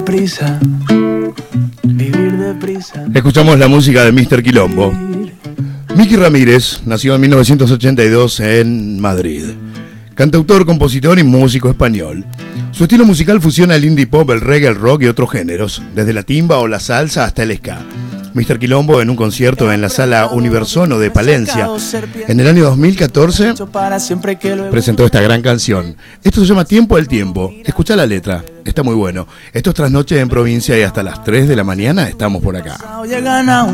Prisa, vivir deprisa. Escuchamos la música de Mr. Quilombo. Miki Ramírez nació en 1982 en Madrid. Cantautor, compositor y músico español. Su estilo musical fusiona el indie pop, el reggae, el rock y otros géneros, desde la timba o la salsa hasta el ska. Mr. Quilombo en un concierto en la Sala Universono de Palencia en el año 2014 presentó esta gran canción. Esto se llama Tiempo al Tiempo. Escucha la letra, está muy bueno. Esto es Trasnoche en Provincia y hasta las 3 de la mañana estamos por acá.